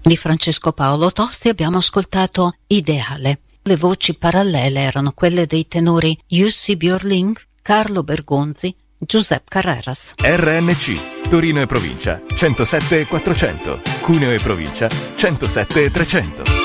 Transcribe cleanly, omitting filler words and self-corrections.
di Francesco Paolo Tosti abbiamo ascoltato Ideale. Le voci parallele erano quelle dei tenori Jussi Björling, Carlo Bergonzi, Giuseppe Carreras. RNC, Torino e provincia, 107 400, Cuneo e provincia, 107 300.